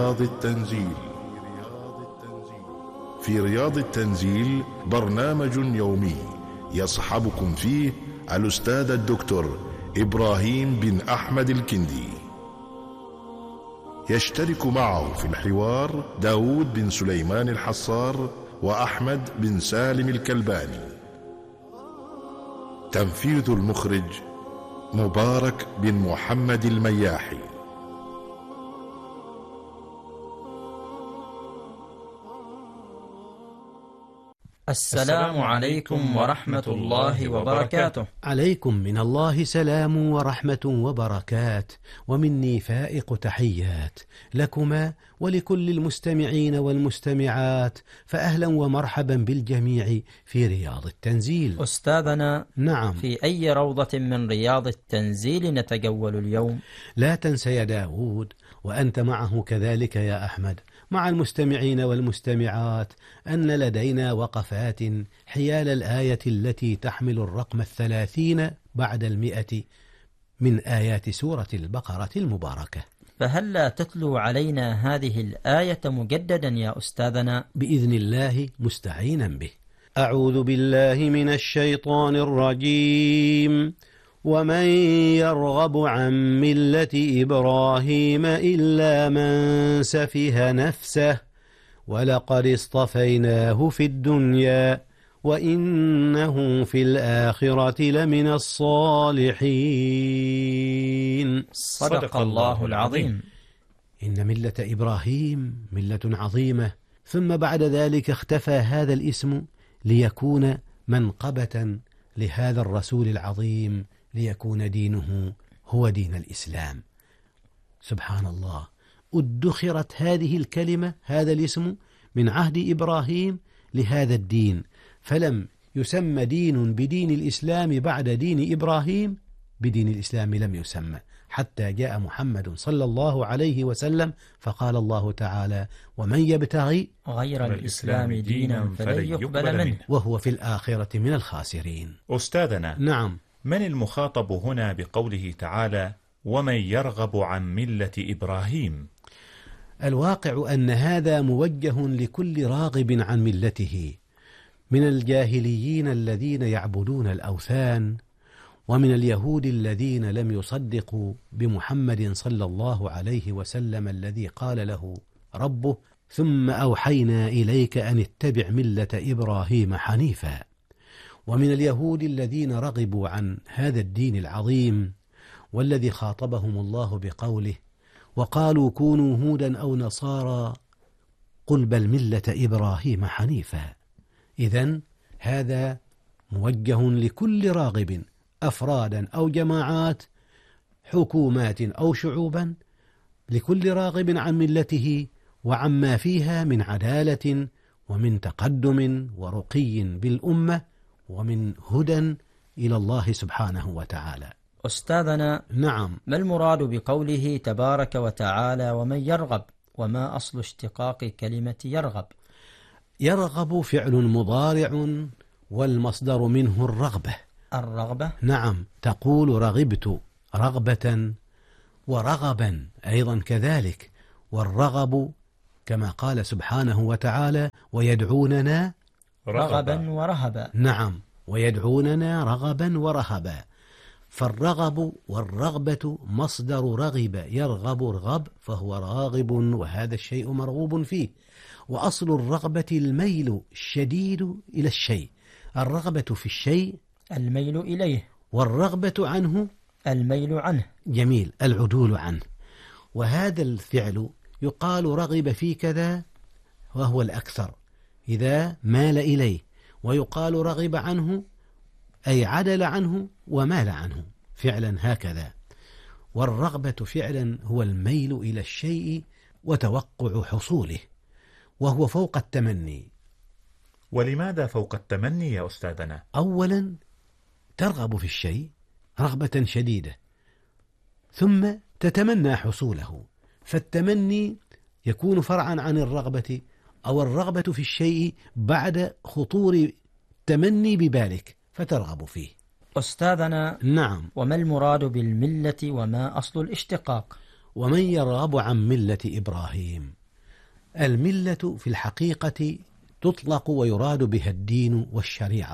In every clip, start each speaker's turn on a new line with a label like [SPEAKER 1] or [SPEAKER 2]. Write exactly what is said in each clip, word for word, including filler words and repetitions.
[SPEAKER 1] رياض التنزيل. في رياض التنزيل برنامج يومي يصحبكم فيه الأستاذ الدكتور إبراهيم بن أحمد الكندي. يشترك معه في الحوار داود بن سليمان الحصار وأحمد بن سالم الكلباني. تنفيذ المخرج مبارك بن محمد المياحي.
[SPEAKER 2] السلام عليكم ورحمة الله وبركاته.
[SPEAKER 3] عليكم من الله سلام ورحمة وبركات، ومني فائق تحيات لكما ولكل المستمعين والمستمعات، فأهلا ومرحبا بالجميع في رياض التنزيل.
[SPEAKER 2] أستاذنا،
[SPEAKER 3] نعم،
[SPEAKER 2] في أي روضة من رياض التنزيل نتجول اليوم؟
[SPEAKER 3] لا تنسى يا داود، وأنت معه كذلك يا أحمد، مع المستمعين والمستمعات، أن لدينا وقفات حيال الآية التي تحمل الرقم الثلاثين بعد المئة من آيات سورة البقرة المباركة.
[SPEAKER 2] فهل لا تتلو علينا هذه الآية مجددا يا أستاذنا؟
[SPEAKER 3] بإذن الله مستعينا به. أعوذ بالله من الشيطان الرجيم. ومن يرغب عن ملة إبراهيم إلا من سفه نفسه ولقد اصطفيناه في الدنيا وإنه في الآخرة لمن الصالحين.
[SPEAKER 2] صدق الله العظيم.
[SPEAKER 3] إن ملة إبراهيم ملة عظيمة، ثم بعد ذلك اختفى هذا الاسم ليكون منقبة لهذا الرسول العظيم، ليكون دينه هو دين الإسلام. سبحان الله، ادخرت هذه الكلمة، هذا الاسم، من عهد إبراهيم لهذا الدين، فلم يسمى دين بدين الإسلام بعد دين إبراهيم، بدين الإسلام لم يسمى، حتى جاء محمد صلى الله عليه وسلم فقال الله تعالى: ومن يبتغي
[SPEAKER 2] غير الإسلام دينا فلن يقبل منه
[SPEAKER 3] وهو في الآخرة من الخاسرين.
[SPEAKER 4] أستاذنا،
[SPEAKER 3] نعم،
[SPEAKER 4] من المخاطب هنا بقوله تعالى ومن يرغب عن ملة إبراهيم؟
[SPEAKER 3] الواقع أن هذا موجه لكل راغب عن ملته، من الجاهليين الذين يعبدون الأوثان، ومن اليهود الذين لم يصدقوا بمحمد صلى الله عليه وسلم الذي قال له ربه: ثم أوحينا إليك أن اتبع ملة إبراهيم حنيفا. ومن اليهود الذين رغبوا عن هذا الدين العظيم، والذي خاطبهم الله بقوله: وقالوا كونوا هودا أو نصارى قل بل ملة إبراهيم حنيفا. إذن هذا موجه لكل راغب، أفرادا أو جماعات، حكومات أو شعوبا، لكل راغب عن ملته وعما فيها من عدالة ومن تقدم ورقي بالأمة ومن هدى إلى الله سبحانه وتعالى.
[SPEAKER 2] أستاذنا،
[SPEAKER 3] نعم،
[SPEAKER 2] ما المراد بقوله تبارك وتعالى ومن يرغب؟ وما أصل اشتقاق كلمة يرغب؟
[SPEAKER 3] يرغب فعل مضارع، والمصدر منه الرغبة.
[SPEAKER 2] الرغبة؟
[SPEAKER 3] نعم، تقول رغبت رغبة، ورغبا أيضا كذلك، والرغب كما قال سبحانه وتعالى: ويدعوننا
[SPEAKER 2] رغبا ورهبا.
[SPEAKER 3] نعم، ويدعوننا رغبا ورهبا. فالرغب والرغبة مصدر رغب يرغب رغب، فهو راغب، وهذا الشيء مرغوب فيه. وأصل الرغبة الميل الشديد إلى الشيء، الرغبة في الشيء
[SPEAKER 2] الميل إليه،
[SPEAKER 3] والرغبة عنه
[SPEAKER 2] الميل عنه.
[SPEAKER 3] جميل، العدول عنه. وهذا الفعل يقال رغب في كذا وهو الأكثر إذا مال إليه، ويقال رغب عنه أي عدل عنه ومال عنه، فعلا هكذا. والرغبة فعلا هو الميل إلى الشيء وتوقع حصوله، وهو فوق التمني.
[SPEAKER 4] ولماذا فوق التمني يا أستاذنا؟
[SPEAKER 3] أولا ترغب في الشيء رغبة شديدة، ثم تتمنى حصوله، فالتمني يكون فرعا عن الرغبة، أو الرغبة في الشيء بعد خطور التمني ببالك فترغب فيه.
[SPEAKER 2] أستاذنا،
[SPEAKER 3] نعم،
[SPEAKER 2] وما المراد بالملة وما أصل الاشتقاق؟
[SPEAKER 3] ومن يرغب عن ملة إبراهيم. الملة في الحقيقة تطلق ويراد بها الدين والشريعة،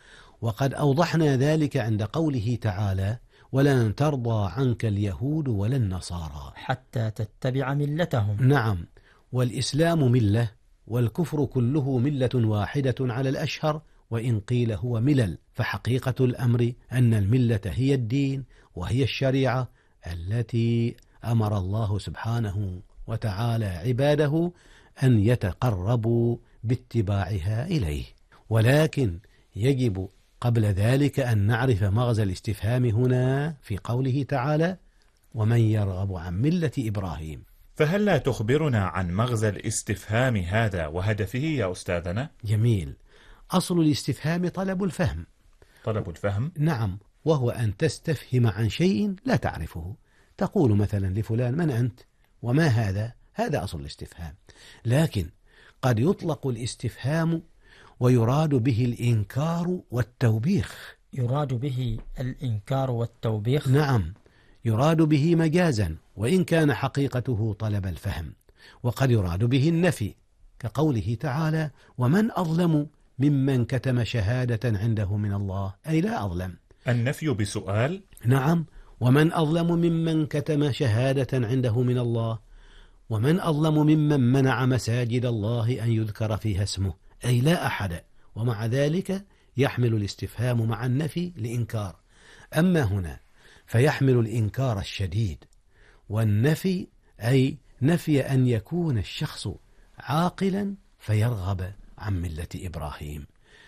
[SPEAKER 3] وقد أوضحنا ذلك عند قوله تعالى: ولن ترضى عنك اليهود ولا النصارى
[SPEAKER 2] حتى تتبع ملتهم.
[SPEAKER 3] نعم، والإسلام ملة، والكفر كله ملة واحدة على الأشهر، وإن قيل هو ملل، فحقيقة الأمر أن الملة هي الدين وهي الشريعة التي أمر الله سبحانه وتعالى عباده أن يتقربوا باتباعها إليه. ولكن يجب قبل ذلك أن نعرف مغزى الاستفهام هنا في قوله تعالى: ومن يرغب عن ملة إبراهيم.
[SPEAKER 4] فهل لا تخبرنا عن مغزى الاستفهام هذا وهدفه يا أستاذنا؟
[SPEAKER 3] جميل. أصل الاستفهام طلب الفهم.
[SPEAKER 4] طلب الفهم؟
[SPEAKER 3] نعم، وهو أن تستفهم عن شيء لا تعرفه. تقول مثلا لفلان: من أنت؟ وما هذا؟ هذا أصل الاستفهام. لكن قد يطلق الاستفهام ويراد به الإنكار والتوبيخ.
[SPEAKER 2] يراد به الإنكار والتوبيخ؟
[SPEAKER 3] نعم، يراد به مجازا، وإن كان حقيقته طلب الفهم. وقد يراد به النفي، كقوله تعالى: ومن أظلم ممن كتم شهادة عنده من الله، أي لا أظلم.
[SPEAKER 4] النفي بسؤال؟
[SPEAKER 3] نعم، ومن أظلم ممن كتم شهادة عنده من الله، ومن أظلم ممن منع مساجد الله أن يذكر فيها اسمه، أي لا أحد. ومع ذلك يحمل الاستفهام مع النفي لإنكار. أما هنا فيحمل الإنكار الشديد، والنفي أي نفي أن يكون الشخص عاقلا فيرغب عن ملة إبراهيم.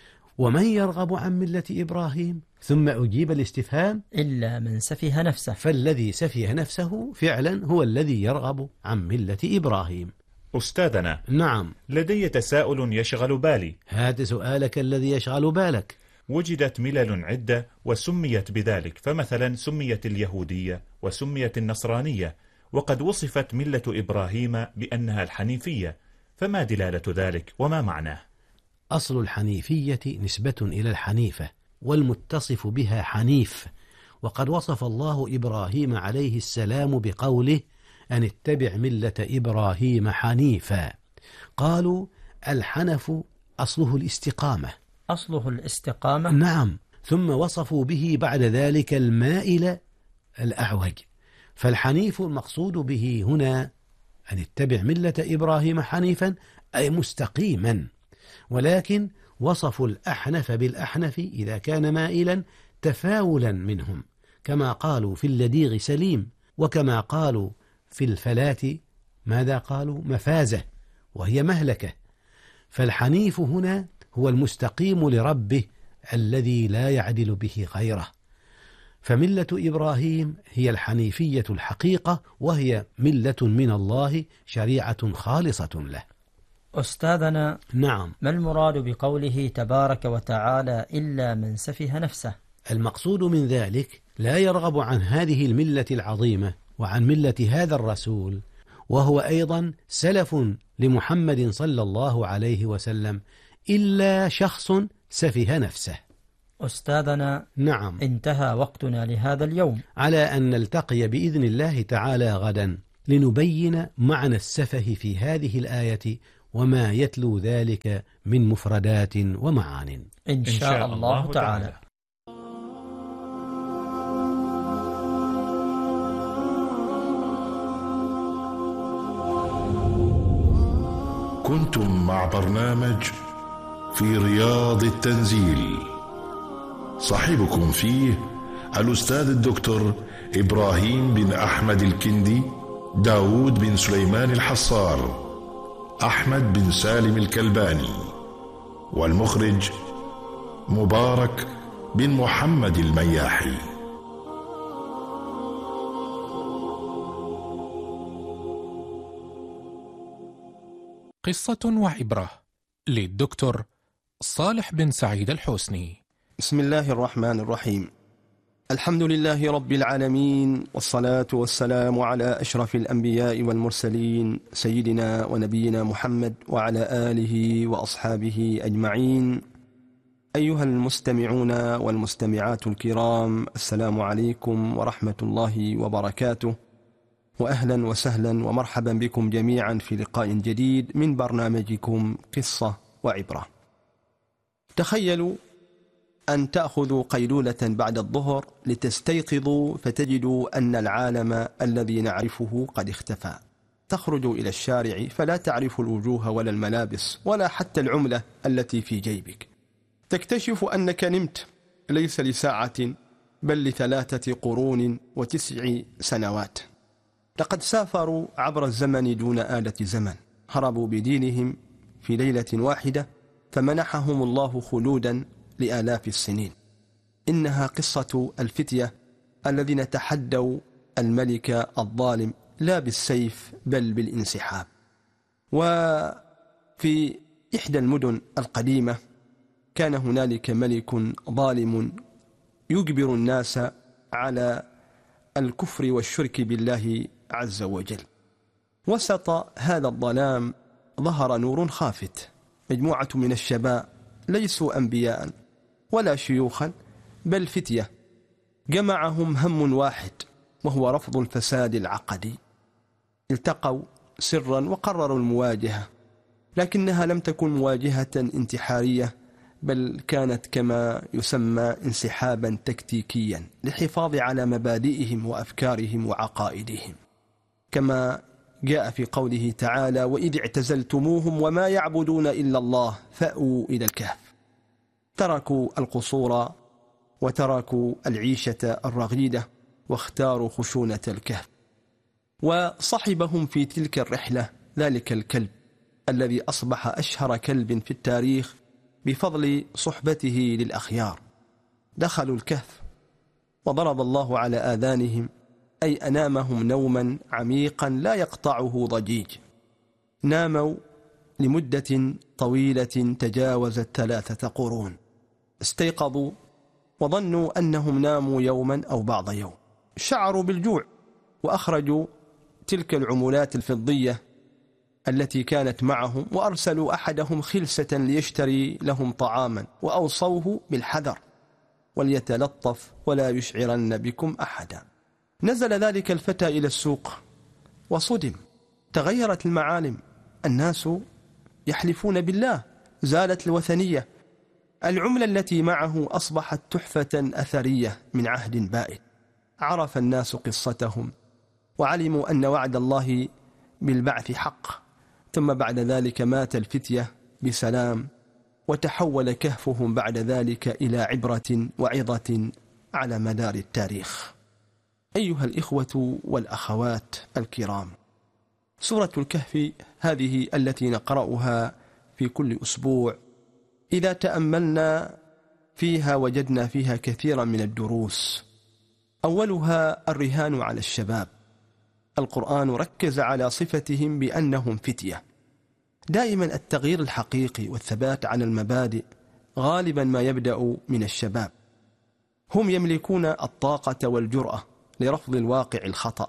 [SPEAKER 3] ومن يرغب عن ملة إبراهيم، ثم أجيب الاستفهام:
[SPEAKER 2] إلا من سفه نفسه.
[SPEAKER 3] فالذي سفه نفسه فعلا هو الذي يرغب عن ملة إبراهيم.
[SPEAKER 4] أستاذنا،
[SPEAKER 3] نعم،
[SPEAKER 4] لدي تساؤل يشغل بالي.
[SPEAKER 3] هات سؤالك الذي يشغل بالك.
[SPEAKER 4] وجدت ملل عدة وسميت بذلك، فمثلا سميت اليهودية وسميت النصرانية، وقد وصفت ملة إبراهيم بأنها الحنيفية، فما دلالة ذلك وما معناه؟
[SPEAKER 3] أصل الحنيفية نسبة إلى الحنيفة، والمتصف بها حنيف. وقد وصف الله إبراهيم عليه السلام بقوله: أن اتبع ملة إبراهيم حنيفا. قالوا الحنف أصله الاستقامة.
[SPEAKER 2] أصله الاستقامة؟
[SPEAKER 3] نعم، ثم وصفوا به بعد ذلك المائل الأعوج. فالحنيف المقصود به هنا أن اتبع ملة إبراهيم حنيفا، أي مستقيما. ولكن وصفوا الأحنف بالأحنف إذا كان مائلا تفاولا منهم، كما قالوا في اللديغ سليم، وكما قالوا في الفلاة ماذا قالوا؟ مفازة، وهي مهلكة. فالحنيف هنا هو المستقيم لربه الذي لا يعدل به غيره. فملة إبراهيم هي الحنيفية الحقيقة، وهي ملة من الله، شريعة خالصة له.
[SPEAKER 2] أستاذنا،
[SPEAKER 3] نعم،
[SPEAKER 2] ما المراد بقوله تبارك وتعالى إلا من سفه نفسه؟
[SPEAKER 3] المقصود من ذلك لا يرغب عن هذه الملة العظيمة وعن ملة هذا الرسول، وهو أيضا سلف لمحمد صلى الله عليه وسلم، إلا شخص سفه نفسه.
[SPEAKER 2] أستاذنا،
[SPEAKER 3] نعم،
[SPEAKER 2] انتهى وقتنا لهذا اليوم،
[SPEAKER 3] على أن نلتقي بإذن الله تعالى غدا لنبين معنى السفه في هذه الآية وما يتلو ذلك من مفردات ومعان
[SPEAKER 2] إن شاء, إن شاء الله, الله تعالى, تعالى.
[SPEAKER 1] كنتم مع برنامج في رياض التنزيل، صاحبكم فيه الأستاذ الدكتور إبراهيم بن أحمد الكندي، داود بن سليمان الحصار، أحمد بن سالم الكلباني، والمخرج مبارك بن محمد المياحي.
[SPEAKER 5] قصة وعبرة للدكتور صالح بن سعيد الحسني.
[SPEAKER 6] بسم الله الرحمن الرحيم. الحمد لله رب العالمين، والصلاة والسلام على أشرف الأنبياء والمرسلين، سيدنا ونبينا محمد وعلى آله وأصحابه أجمعين. أيها المستمعون والمستمعات الكرام، السلام عليكم ورحمة الله وبركاته. وأهلا وسهلا ومرحبا بكم جميعا في لقاء جديد من برنامجكم قصة وعبرة. تخيلوا أن تأخذوا قيلولة بعد الظهر لتستيقظوا فتجدوا أن العالم الذي نعرفه قد اختفى. تخرجوا إلى الشارع فلا تعرف الوجوه ولا الملابس ولا حتى العملة التي في جيبك. تكتشف أنك نمت ليس لساعة بل لثلاثة قرون وتسع سنوات. لقد سافروا عبر الزمن دون آلة زمن، هربوا بدينهم في ليلة واحدة فمنحهم الله خلودا لآلاف السنين. إنها قصة الفتية الذين تحدوا الملك الظالم لا بالسيف بل بالانسحاب. وفي إحدى المدن القديمة كان هنالك ملك ظالم يجبر الناس على الكفر والشرك بالله عز وجل. وسط هذا الظلام ظهر نور خافت، مجموعة من الشباب ليسوا أنبياء ولا شيوخا بل فتية، جمعهم هم واحد وهو رفض الفساد العقدي. التقوا سرا وقرروا المواجهة، لكنها لم تكن مواجهة انتحارية بل كانت كما يسمى انسحابا تكتيكيا للحفاظ على مبادئهم وأفكارهم وعقائدهم، كما جاء في قوله تعالى: وإذ اعتزلتموهم وما يعبدون إلا الله فأووا إلى الكهف. تركوا القصور وتركوا العيشة الرغيدة واختاروا خشونة الكهف. وصحبهم في تلك الرحلة ذلك الكلب الذي أصبح أشهر كلب في التاريخ بفضل صحبته للأخيار. دخلوا الكهف وضرب الله على آذانهم، أي أنامهم نوما عميقا لا يقطعه ضجيج. ناموا لمدة طويلة تجاوزت ثلاثة قرون. استيقظوا وظنوا أنهم ناموا يوما أو بعض يوم. شعروا بالجوع وأخرجوا تلك العملات الفضية التي كانت معهم وأرسلوا أحدهم خلسة ليشتري لهم طعاما، وأوصوه بالحذر وليتلطف ولا يشعرن بكم أحدا. نزل ذلك الفتى إلى السوق وصدم، تغيرت المعالم، الناس يحلفون بالله، زالت الوثنية، العملة التي معه أصبحت تحفة أثرية من عهد بائد. عرف الناس قصتهم وعلموا أن وعد الله بالبعث حق. ثم بعد ذلك مات الفتية بسلام، وتحول كهفهم بعد ذلك إلى عبرة وعظة على مدار التاريخ. أيها الإخوة والأخوات الكرام، سورة الكهف هذه التي نقرأها في كل أسبوع، إذا تأملنا فيها وجدنا فيها كثيرا من الدروس. أولها الرهان على الشباب. القرآن ركز على صفتهم بأنهم فتية. دائما التغيير الحقيقي والثبات على المبادئ غالبا ما يبدأ من الشباب. هم يملكون الطاقة والجرأة لرفض الواقع الخطأ،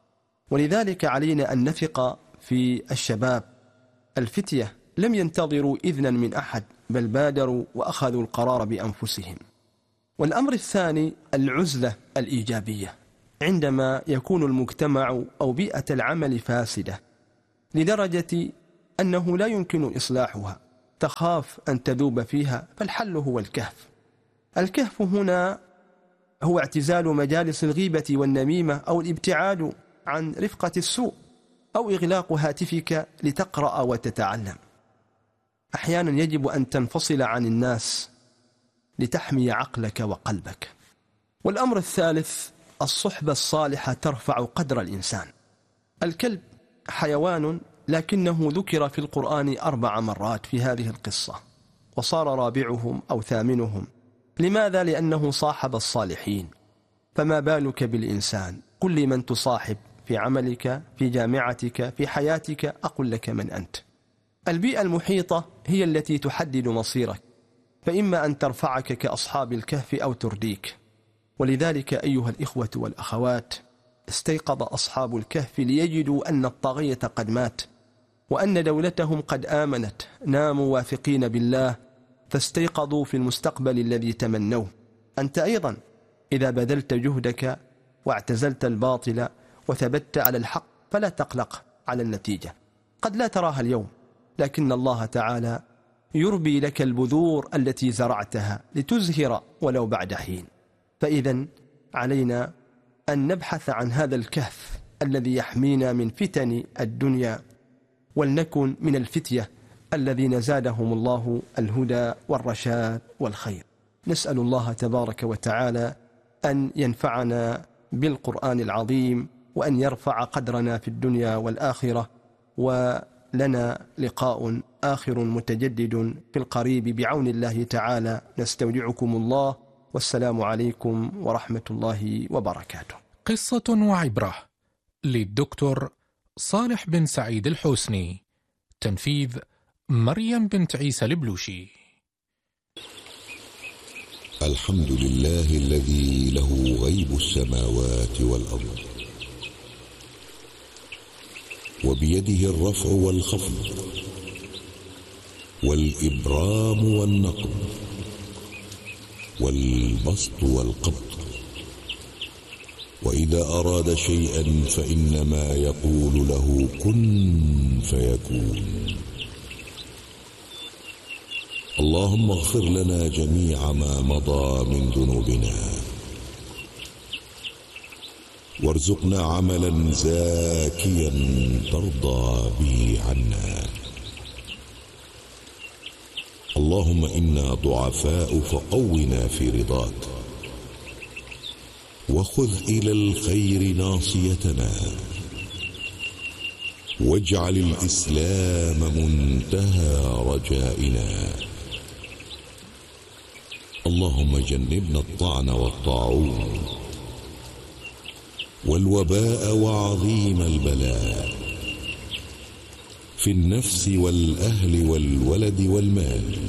[SPEAKER 6] ولذلك علينا أن نثق في الشباب. الفتية لم ينتظروا إذنا من أحد بل بادروا وأخذوا القرار بأنفسهم. والأمر الثاني العزلة الإيجابية. عندما يكون المجتمع أو بيئة العمل فاسدة لدرجة أنه لا يمكن إصلاحها، تخاف أن تذوب فيها، فالحل هو الكهف. الكهف هنا هو اعتزال مجالس الغيبة والنميمة، أو الابتعاد عن رفقة السوء، أو إغلاق هاتفك لتقرأ وتتعلم. أحيانا يجب أن تنفصل عن الناس لتحمي عقلك وقلبك. والأمر الثالث الصحبة الصالحة ترفع قدر الإنسان. الكلب حيوان لكنه ذكر في القرآن أربع مرات في هذه القصة، وصار رابعهم أو ثامنهم. لماذا؟ لأنه صاحب الصالحين. فما بالك بالإنسان؟ قل لي من تصاحب في عملك، في جامعتك، في حياتك، أقول لك من أنت. البيئة المحيطة هي التي تحدد مصيرك، فإما أن ترفعك كأصحاب الكهف أو ترديك. ولذلك أيها الإخوة والأخوات، استيقظ أصحاب الكهف ليجدوا أن الطاغية قد مات وأن دولتهم قد آمنت. ناموا واثقين بالله فاستيقظوا في المستقبل الذي تمنوه. أنت أيضا إذا بذلت جهدك واعتزلت الباطل وثبت على الحق فلا تقلق على النتيجة. قد لا تراها اليوم، لكن الله تعالى يربي لك البذور التي زرعتها لتزهر ولو بعد حين. فإذا علينا أن نبحث عن هذا الكهف الذي يحمينا من فتن الدنيا، ولنكن من الفتية الذين زادهم الله الهدى والرشاد والخير. نسأل الله تبارك وتعالى أن ينفعنا بالقرآن العظيم، وأن يرفع قدرنا في الدنيا والآخرة، ولنا لقاء آخر متجدد في القريب بعون الله تعالى. نستودعكم الله، والسلام عليكم ورحمة الله وبركاته.
[SPEAKER 5] قصة وعبرة للدكتور صالح بن سعيد الحوسني، تنفيذ مريم بنت عيسى البلوشي.
[SPEAKER 7] الحمد لله الذي له غيب السماوات والأرض، وبيده الرفع والخفض والإبرام والنقض والبسط والقبض، وإذا أراد شيئا فإنما يقول له كن فيكون. اللهم اغفر لنا جميع ما مضى من ذنوبنا، وارزقنا عملا زاكيا ترضى به عنا. اللهم إنا ضعفاء فقونا في رضاك، وخذ إلى الخير ناصيتنا، واجعل الإسلام منتهى رجائنا. اللهم جنبنا الطعن والطاعون والوباء وعظيم البلاء في النفس والأهل والولد والمال.